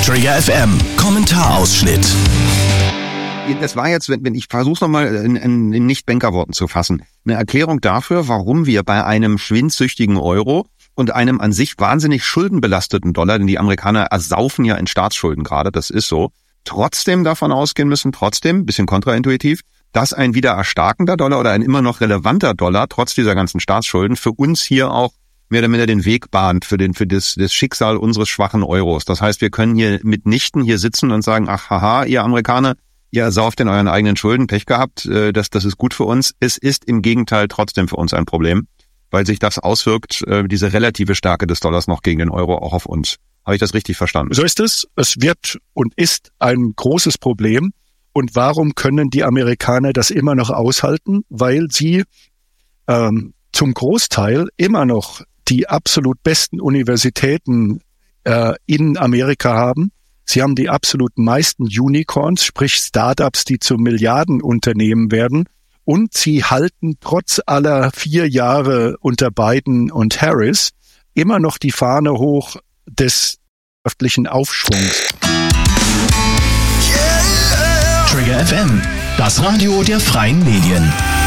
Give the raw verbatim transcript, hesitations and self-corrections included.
Trigger F M Kommentarausschnitt. Das war jetzt, wenn, wenn ich versuche es nochmal in, in, in Nicht-Bankerworten zu fassen, eine Erklärung dafür, warum wir bei einem schwindsüchtigen Euro und einem an sich wahnsinnig schuldenbelasteten Dollar, denn die Amerikaner ersaufen ja in Staatsschulden gerade, das ist so, trotzdem davon ausgehen müssen, trotzdem, bisschen kontraintuitiv, dass ein wieder erstarkender Dollar oder ein immer noch relevanter Dollar, trotz dieser ganzen Staatsschulden, für uns hier auch mehr oder minder den Weg bahnt für den für das, das Schicksal unseres schwachen Euros. Das heißt, wir können hier mitnichten hier sitzen und sagen, ach haha, ihr Amerikaner, ihr ersauft in euren eigenen Schulden, Pech gehabt, das, das ist gut für uns. Es ist im Gegenteil trotzdem für uns ein Problem, weil sich das auswirkt, diese relative Stärke des Dollars noch gegen den Euro auch auf uns. Habe ich das richtig verstanden? So ist es. Es wird und ist ein großes Problem. Und warum können die Amerikaner das immer noch aushalten? Weil sie ähm, zum Großteil immer noch die absolut besten Universitäten äh, in Amerika haben. Sie haben die absolut meisten Unicorns, sprich Startups, die zu Milliardenunternehmen werden. Und sie halten trotz aller vier Jahre unter Biden und Harris immer noch die Fahne hoch des wirtschaftlichen Aufschwungs. Trigger F M, das Radio der freien Medien.